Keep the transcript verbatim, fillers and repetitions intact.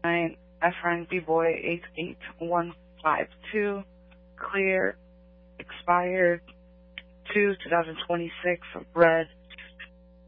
nine, Efrain B-Boy eight eight one five two, clear, expired two, twenty twenty-six, red,